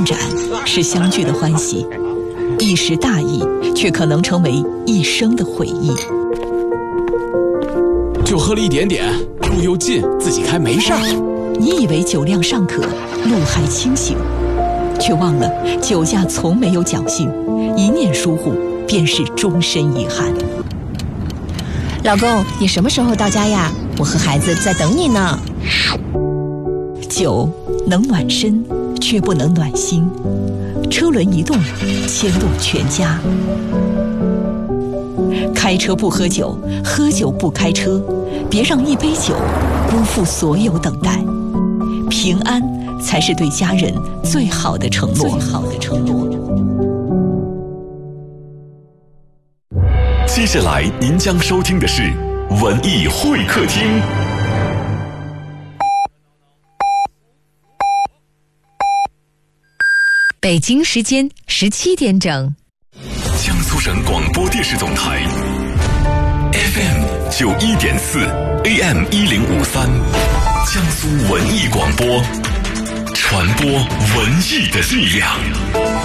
漫展是相聚的欢喜，一时大意却可能成为一生的回忆。 就喝了一点点，路又近，自己开没事儿。 你以为酒量尚可，路还清醒，却忘了酒驾从没有侥幸，一念疏忽便是终身遗憾。 老公，你什么时候到家呀？我和孩子在等你呢。 酒能暖身，却不能暖心。车轮一动，牵动全家。开车不喝酒，喝酒不开车，别让一杯酒辜负所有等待。平安才是对家人最好的承诺。 接下来您将收听的是文艺会客厅。 北京时间17点整， 江苏省广播电视总台 FM 91.4 AM 1053，江苏文艺广播，传播文艺的力量。